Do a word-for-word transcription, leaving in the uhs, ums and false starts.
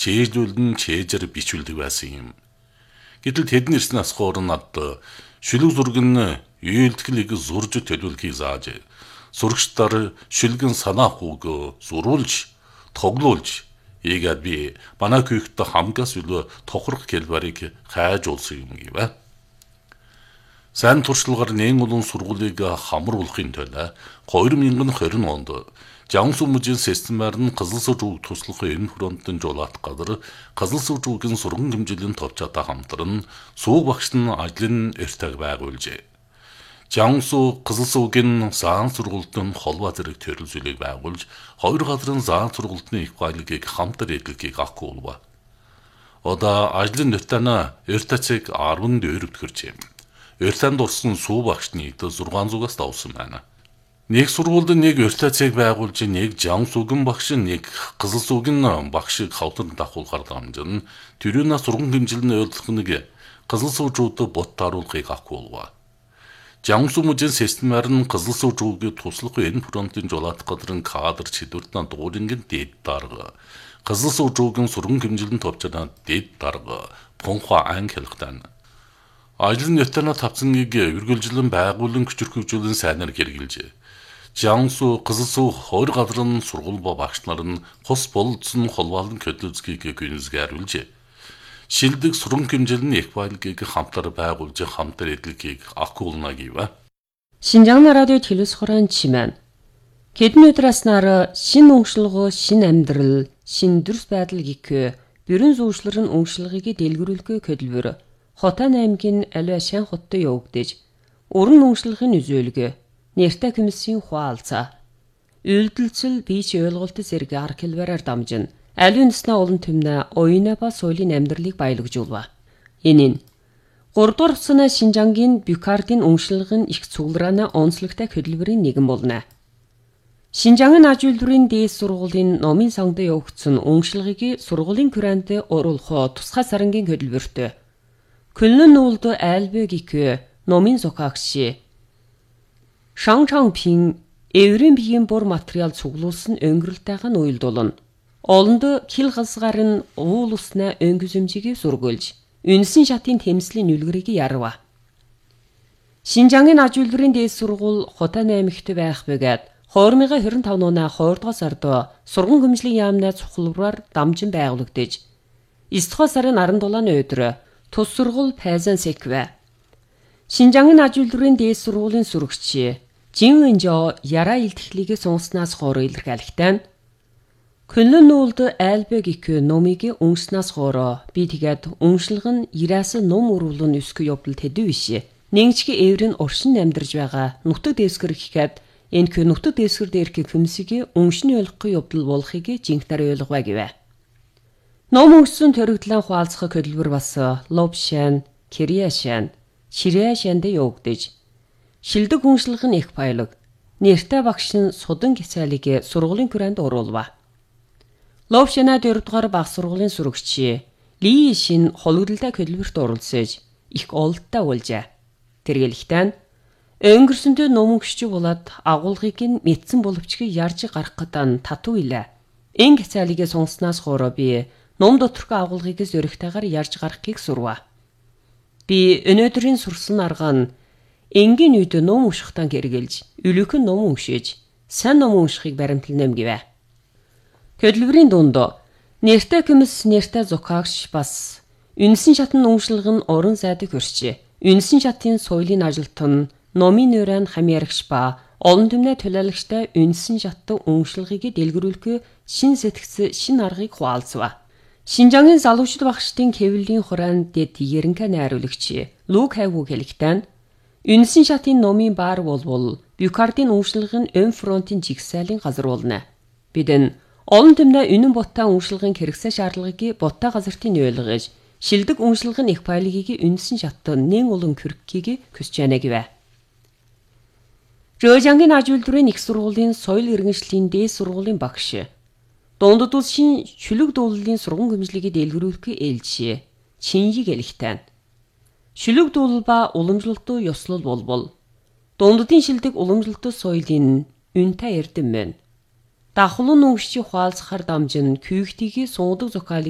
чэйжүүлэн чэйжэр бичүүлдэг байсан юм. Гэтэл тэдний ирснээс хойш над шүлэг зургийн үйлдэлийг зурж төлөвлөхийг зааж, сурагчдаар шүлгэн санаа хүүг зурулж, тоглуулж, ийгээд би манай хүүхдтэй хамгаас үлээ тохирох хэлбэрийг хайж улсан юм гэвэ. Сайн туршлагаар нээн олон сургуулийг хамруулахын тулд хоёр мянган хорин онд Жансу мужийн системээр нь Кызылсууг туслах энэ фронтын жуулаат гадар Кызылсуугийн сурган хэмжээлийн товчоотой хамтран сууг багш нь ажлын эртэг байгуулжээ. Жансу Кызылсуугийн заан сургуультын холбоо зэрэг төрөлжүүлэг байгуулж, хоёр газрын заан сургуультны их байлгийг хамтар эдлэгийг авахгүй. Одоо ажлын нөтөна эртэцэг арван дөрөвд хүрчээ. Эртэнд орсон суу багшны зургаан зугаас давсан байна. Нэг сургуульд нэг эртэцэг байгуулж, нэг Жансугийн багш, нэг Кызылсуугийн багшийг хавтар давхуулахар дамжин, тэрүүнээ сурган хэмжээний ойлгох нэг Кызылсуучууд бот таруулахыг авахгүй. Жансу мужийн системээр нь Кызылсуугийн туслах энэ фронтын жуулаат гадрын кадр чидүртэн дуурингийн дэд дарга, Кызылсуугийн сурган хэмжээний товчоодын дэд дарга, Понхва ангилхтан. Ажлын нөтөна тавцангийг үргэлжлэн байгуулан хүчрхөвжүүлэн сайнаар хэрэгжилжээ. Жансу Кызылсуу хоёр газрын сургууль багш нар нь хос болцсон холбоолон көдлөцгийг гүнзгийрлжээ. Шилдэг сурган хэмжээний их байлгийг хамтар байгуулж хамтар эдлэгийг акуулна гэвэ. Шинжаан радио телевиз хорон чимэн. Хэдэн өдрөөс нар шин өмшлөгөө, шин амьдрал, шин дүрс байдал гихэ бүрэн зүүшлэр нь өмшлөгийг дэлгэрүүлэхээ хөдөлбөр. Хотан аймгийн аливаа шан хоттой явагдаж, өрн өмшлөгийн үзүүлэг нэртэй комиссийн хуалцаа. Үйлдэлцэл бийч ойлголт зэрэг арга хэлбэрээр дамжин, аливаа нэснэ олон төмнө оюуна ба соёлын амьдралыг баялагжуулва. Энэ нь гурав дахь хугацааны Шинжаангийн Бюкардын өмшлөгийн их цугларааны онцлогтой хөдөлбөрийн нэгэн болно. Шинжаангийн аж үйлдвэрийн дээд сургуулийн номын сонгонд явагдсан өмшлөгийг сургуулийн куранд оруулах тусгай сарангийн хөдөлбөртөө Көлнөн нүүлд айлбэг гихэ номын зохиогч Шангчангпин эврийн биеийн бор материал цуглуулсан өнгөрөлтөйг нь уйлдуулна. Олонд хил газгаар нь уул усна өнгөзөмжийг сургуулж, үнсэн шатын тэмцлийн нүлгэрийг ярва. Шинжаангийн аж үйлдвэрийн дээд сургууль Хотан аймагт байх бөгөөд две тысячи двадцать пять оны хоёр дахь сард сурган хөмжлийн яамны цухилбараар дамжин байгуулагдаж, девять дахь сарын арван-дулааны өдөр тус сургууль Пайзан Секвэ. Шинжаангийн аж үйлдвэрийн дээд сургуулийн сурагч Жин Өнжо яраа илтгэлийг сонснаас хойш илэрхийлэхдээ Көлнөн нүүлд айлбэг их номыг өмснаас хойш би тэгээд өмшлөг нь ирээс ном өрүүлэн өсгөх явдал тэдүү биш. Нэгчги эврийн оршин амьдарж байгаа нутаг дэвсгэр гэхэд энэ хөө нутаг дэвсгэр дээрх хүмүүсийг өмшний ойлгохгүй явдал болохыг жинхнээр ойлгоё гэвэ. Ном өмссөн төрөгдлэн хуалцах хөдөлбөр бас Лобшан, Кириашан, Ширэшанд явагдаж, шилдэг хүншлэх нь их баялаг, нэртэй багш нь судан гисайлыг сургуулийн куранд оруулва. Лобшана дөрөв дугаар баг сургуулийн сурагч Ли Шин хологдолтой хөдөлбөрт оролцож, их олдтой уулжээ. Тэргэлэхтэн өнгөрсөндөө ном өмгч болоод агуулгыг нь мэдсэн боловч ярьж гарах гэдэг татуу илээ. Энэ гисайлыг сонснаас хойш би ном доторх агуулгыг зөрөгтэйгээр ярьж гарахыг сурва. Би өнөөдрийн сурсан арга нь энгийн үед ном уншихтан гэргэлж, үлэхэн ном уншиж, сайн ном уншихыг баримтланам гэвэ. Хөдөлбөрийн дунд нэртэй комисс нэртэй зохиогч бас үнсэн шатны өмшлөг нь орон зайдаг хөрчээ. Үнсэн шатын соёлын ажилтан, номын нөрөн хамьярагч ба олон түмний төлөөлөгчтэй үнсэн шатны өмшлөгийг дэлгэрүүлэх шин сэтгц шин аргыг хуалцва. Шинжаангийн залуучууд багштын хэвлэлийн хураанд дэд ерөнхий найруулагч Лук Хайву хэлэхдээ үнсэн шатын номын баар болвол Бюкардын өмшлөг нь өн фронтын жигсаалын газар болно. Бид энэ олон түмний үнэн боттой өмшлөгийн хэрэгсээ шаардлагыг боттой газартын ойлгож, шилдэг өмшлөг нь их баялагийг үнсэн шатны нэн олон хүрхгийг хүсэж байна гэвэ. Жожангийн аж үйлдвэрийн их сургуулийн соёл иргэншлийн дээд сургуулийн багш Дундад улсын шүлэг дуулалын сурган хэмжлэгийг дэлгэрүүлэх ээлжээ. Чиньийг элхтэн. Шүлэг дуулал ба уламжлалт ёслол болбол дундадын шилдэг уламжлалт соёлын үнэтэй эрдэм мэн. Дахлын нүгшчи хуалцахар дамжин күйхтгийг сунгадаг зохиолыг